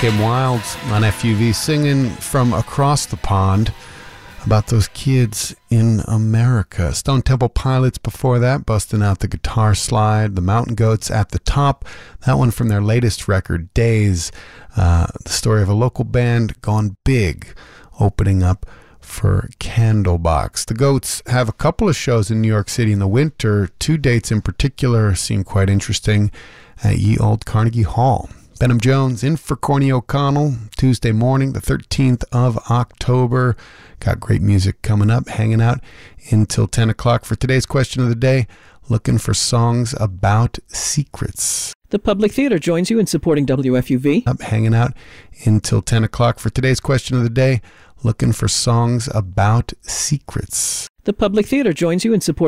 Kim Wilde on FUV singing from across the pond about those kids in America. Stone Temple Pilots before that, busting out the guitar slide. The Mountain Goats at the top. That one from their latest record, Days. The story of a local band gone big, opening up for Candlebox. The Goats have a couple of shows in New York City in the winter. 2 dates in particular seem quite interesting at Ye Old Carnegie Hall. Benham Jones in for Corny O'Connell Tuesday morning, the 13th of October. Got great music coming up, hanging out until 10 o'clock for today's question of the day, looking for songs about secrets. The Public Theater joins you in supporting WFUV. Up, hanging out until 10 o'clock for today's question of the day, looking for songs about secrets. The Public Theater joins you in supporting